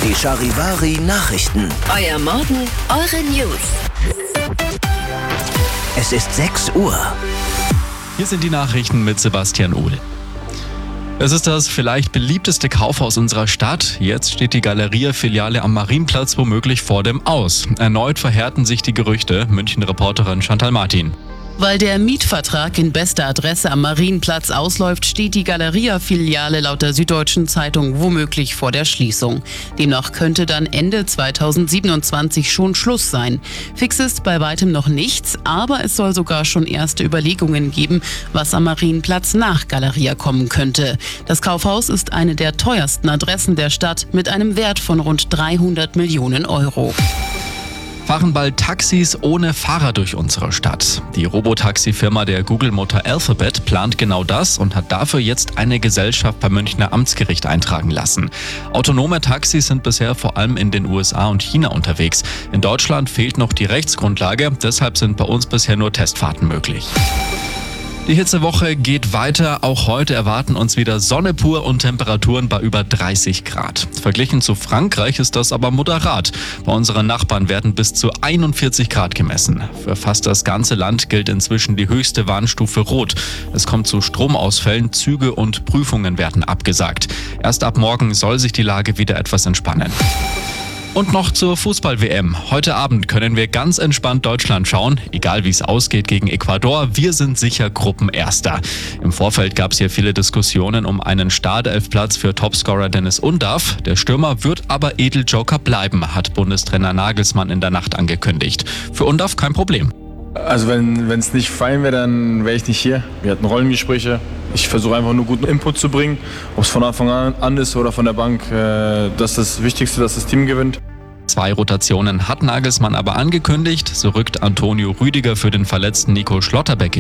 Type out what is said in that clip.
Die Charivari Nachrichten. Euer Morgen, eure News. Es ist 6 Uhr. Hier sind die Nachrichten mit Sebastian Uhl. Es ist das vielleicht beliebteste Kaufhaus unserer Stadt. Jetzt steht die Galeria-Filiale am Marienplatz womöglich vor dem Aus. Erneut verhärten sich die Gerüchte. München-Reporterin Chantal Martin. Weil der Mietvertrag in bester Adresse am Marienplatz ausläuft, steht die Galeria-Filiale laut der Süddeutschen Zeitung womöglich vor der Schließung. Demnach könnte dann Ende 2027 schon Schluss sein. Fix ist bei weitem noch nichts, aber es soll sogar schon erste Überlegungen geben, was am Marienplatz nach Galeria kommen könnte. Das Kaufhaus ist eine der teuersten Adressen der Stadt mit einem Wert von rund 300 Millionen Euro. Fahren bald Taxis ohne Fahrer durch unsere Stadt. Die Robotaxi-Firma der Google-Mutter Alphabet plant genau das und hat dafür jetzt eine Gesellschaft beim Münchner Amtsgericht eintragen lassen. Autonome Taxis sind bisher vor allem in den USA und China unterwegs. In Deutschland fehlt noch die Rechtsgrundlage, deshalb sind bei uns bisher nur Testfahrten möglich. Die Hitzewoche geht weiter. Auch heute erwarten uns wieder Sonne pur und Temperaturen bei über 30 Grad. Verglichen zu Frankreich ist das aber moderat. Bei unseren Nachbarn werden bis zu 41 Grad gemessen. Für fast das ganze Land gilt inzwischen die höchste Warnstufe Rot. Es kommt zu Stromausfällen, Züge und Prüfungen werden abgesagt. Erst ab morgen soll sich die Lage wieder etwas entspannen. Und noch zur Fußball-WM. Heute Abend können wir ganz entspannt Deutschland schauen. Egal wie es ausgeht gegen Ecuador, wir sind sicher Gruppenerster. Im Vorfeld gab es hier viele Diskussionen um einen Startelfplatz für Topscorer Dennis Undav. Der Stürmer wird aber Edeljoker bleiben, hat Bundestrainer Nagelsmann in der Nacht angekündigt. Für Undav kein Problem. Also wenn es nicht fein wäre, dann wäre ich nicht hier. Wir hatten Rollengespräche. Ich versuche einfach nur guten Input zu bringen. Ob es von Anfang an ist oder von der Bank, das ist das Wichtigste, dass das Team gewinnt. 2 Rotationen hat Nagelsmann aber angekündigt. So rückt Antonio Rüdiger für den verletzten Nico Schlotterbeck